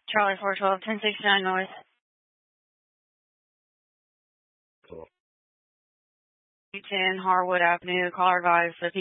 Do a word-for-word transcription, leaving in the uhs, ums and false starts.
Charlie four twelve, ten sixty-nine North. Cool. ten Harwood Avenue, caller advised.